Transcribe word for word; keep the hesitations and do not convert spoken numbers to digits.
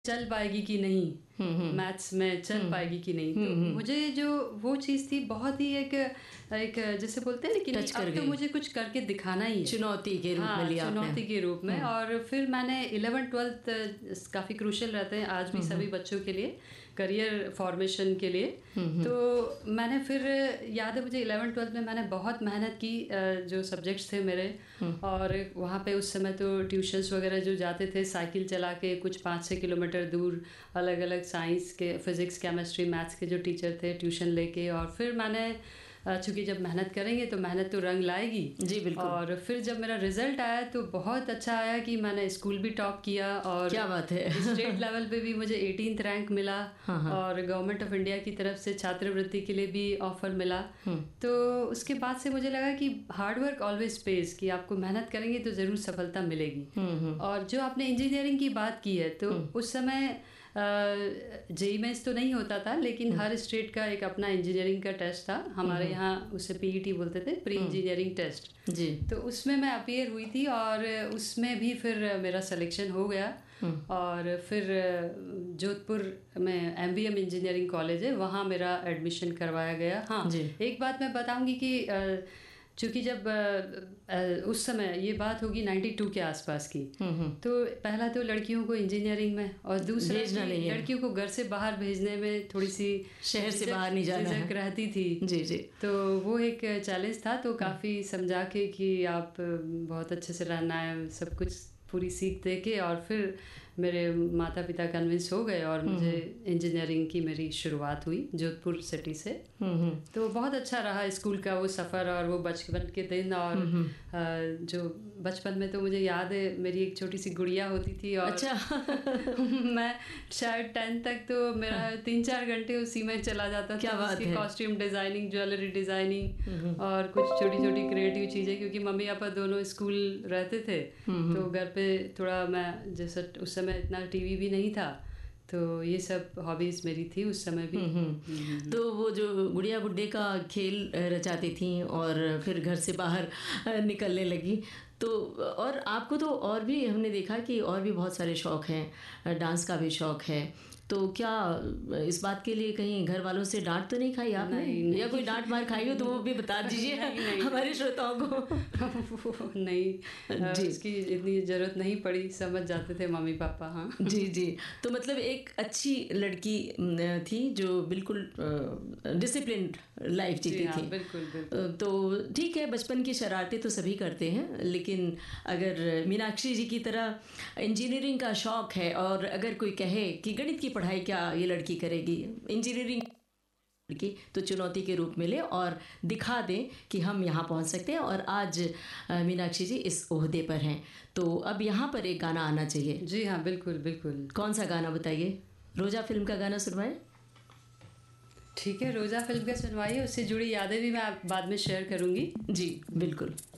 चल पाएगी कि नहीं, मैथ्स में चल पाएगी कि नहीं। तो मुझे जो वो चीज़ थी बहुत ही एक एक जैसे बोलते हैं लेकिन अब तो मुझे कुछ करके दिखाना ही है, चुनौती के रूप में लिया आपने। चुनौती के रूप में। और फिर मैंने इलेवन ट्वेल्थ काफ़ी क्रूशियल रहते हैं आज भी सभी बच्चों के लिए, करियर फॉर्मेशन के लिए। तो मैंने फिर याद है मुझे इलेवन ट्वेल्थ में मैंने बहुत मेहनत की, जो सब्जेक्ट्स थे मेरे, और वहाँ पे उस समय तो ट्यूशन्स वगैरह जो जाते थे साइकिल चला के कुछ पाँच छः किलोमीटर दूर, अलग अलग साइंस के, फिज़िक्स, केमिस्ट्री, मैथ्स के जो टीचर थे ट्यूशन लेके। और फिर मैंने चूँकि जब मेहनत करेंगे तो मेहनत तो रंग लाएगी। जी बिल्कुल। और फिर जब मेरा रिजल्ट आया तो बहुत अच्छा आया कि मैंने स्कूल भी टॉप किया, और क्या बात है स्टेट लेवल पे भी मुझे एटीनथ रैंक मिला। हाँ हाँ। और गवर्नमेंट ऑफ इंडिया की तरफ से छात्रवृत्ति के लिए भी ऑफर मिला। तो उसके बाद से मुझे लगा कि हार्डवर्क ऑलवेज पेज, कि आपको मेहनत करेंगे तो ज़रूर सफलता मिलेगी। और जो आपने इंजीनियरिंग की बात की है, तो उस समय जेई मेंस तो नहीं होता था, लेकिन हर स्टेट का एक अपना इंजीनियरिंग का टेस्ट था। हमारे यहाँ उसे पीईटी बोलते थे, प्री इंजीनियरिंग टेस्ट जी। तो उसमें मैं अपीयर हुई थी और उसमें भी फिर मेरा सिलेक्शन हो गया। और फिर जोधपुर में एमवीएम इंजीनियरिंग कॉलेज है, वहाँ मेरा एडमिशन करवाया गया। हाँ, एक बात मैं बताऊँगी कि चूँकि जब उस समय ये बात होगी बानवे के आसपास की, तो पहला तो लड़कियों को इंजीनियरिंग में, और दूसरा लड़कियों को घर से बाहर भेजने में थोड़ी सी शहर से बाहर नहीं जाना है रहती थी। जी जी। तो वो एक चैलेंज था। तो काफ़ी समझा के कि आप बहुत अच्छे से रहना है, सब कुछ पूरी सीख दे के, और फिर मेरे माता पिता कन्विंस हो गए और मुझे इंजीनियरिंग की मेरी शुरुआत हुई जोधपुर सिटी से। तो बहुत अच्छा रहा स्कूल का वो सफ़र और वो बचपन के दिन। और जो बचपन में तो मुझे याद है मेरी एक छोटी सी गुड़िया होती थी, और अच्छा मैं शायद टेंथ तक तो मेरा तीन चार घंटे उसी में चला जाता था। उसकी कॉस्ट्यूम डिज़ाइनिंग, ज्वेलरी डिज़ाइनिंग और कुछ छोटी छोटी क्रिएटिव चीज़ें, क्योंकि मम्मी पापा दोनों स्कूल रहते थे। तो घर पे थोड़ा मैं, जैसे उस समय इतना टीवी भी नहीं था, तो ये सब हॉबीज़ मेरी थी उस समय भी। तो वो जो गुड़िया गुड्डे का खेल रचाती थी और फिर घर से बाहर निकलने लगी, तो और आपको तो और भी हमने देखा कि और भी बहुत सारे शौक़ हैं, डांस का भी शौक़ है। तो क्या इस बात के लिए कहीं घर वालों से डांट तो नहीं खाई आपने? नहीं, नहीं। या कोई डांट मार खाई हो तो वो भी बता दीजिए हमारे श्रोताओं को। नहीं जी, इसकी इतनी ज़रूरत नहीं पड़ी, समझ जाते थे मम्मी पापा। हाँ जी जी। तो मतलब एक अच्छी लड़की थी जो बिल्कुल डिसिप्लिन्ड लाइफ जीती हाँ, थी। बिल्कुल बिल्कुल। तो ठीक है, बचपन की शरारतें तो सभी करते हैं, लेकिन अगर मीनाक्षी जी की तरह इंजीनियरिंग का शौक़ है, और अगर कोई कहे कि गणित की पढ़ाई क्या ये लड़की करेगी, इंजीनियरिंग की तो चुनौती के रूप में ले और दिखा दें कि हम यहाँ पहुँच सकते हैं। और आज मीनाक्षी जी इस ओहदे पर हैं, तो अब यहाँ पर एक गाना आना चाहिए। जी हाँ, बिल्कुल बिल्कुल। कौन सा गाना बताइए? रोजा फिल्म का गाना सुनवाएं। ठीक है, रोजा फिल्म का सुनवाइए, उससे जुड़ी यादें भी मैं बाद में शेयर करूँगी। जी बिल्कुल।